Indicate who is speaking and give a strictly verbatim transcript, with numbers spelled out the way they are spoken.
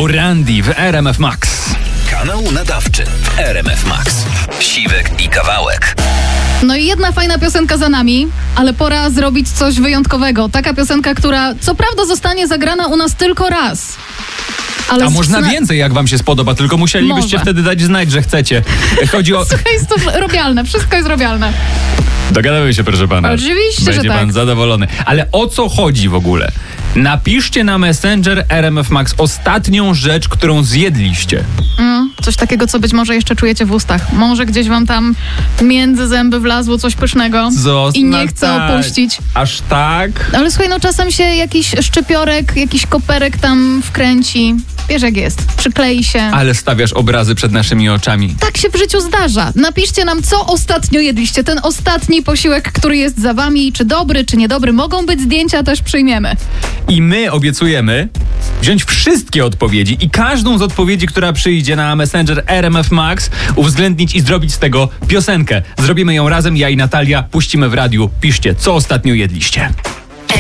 Speaker 1: O Randy w R M F Max.
Speaker 2: Kanał nadawczy w R M F Max. Siwek i Kawałek.
Speaker 3: No i jedna fajna piosenka za nami, ale pora zrobić coś wyjątkowego. Taka piosenka, która co prawda zostanie zagrana u nas tylko raz. Ale
Speaker 1: A można
Speaker 3: zna...
Speaker 1: więcej, jak wam się spodoba, tylko musielibyście
Speaker 3: Może.
Speaker 1: wtedy dać znać, że chcecie. Chodzi o...
Speaker 3: Słuchaj, jest to robialne, wszystko jest robialne.
Speaker 1: Dogadamy się, proszę pana.
Speaker 3: Oczywiście,
Speaker 1: Będzie
Speaker 3: że tak.
Speaker 1: pan zadowolony. Ale o co chodzi w ogóle? Napiszcie na Messenger R M F Max ostatnią rzecz, którą zjedliście.
Speaker 3: Mm, coś takiego, co być może jeszcze czujecie w ustach. Może gdzieś wam tam między zęby wlazło coś pysznego
Speaker 1: Zos-
Speaker 3: i
Speaker 1: no
Speaker 3: nie chce
Speaker 1: tak.
Speaker 3: opuścić.
Speaker 1: Aż tak?
Speaker 3: Ale słuchaj, no czasem się jakiś szczypiorek, jakiś koperek tam wkręci. Wiesz jak jest, przyklei się.
Speaker 1: Ale stawiasz obrazy przed naszymi oczami.
Speaker 3: Tak się w życiu zdarza. Napiszcie nam, co ostatnio jedliście. Ten ostatni posiłek, który jest za wami. Czy dobry, czy niedobry. Mogą być zdjęcia, też przyjmiemy.
Speaker 1: I my obiecujemy wziąć wszystkie odpowiedzi i każdą z odpowiedzi, która przyjdzie na Messenger R M F Max, uwzględnić i zrobić z tego piosenkę. Zrobimy ją razem, ja i Natalia, puścimy w radiu. Piszcie, co ostatnio jedliście.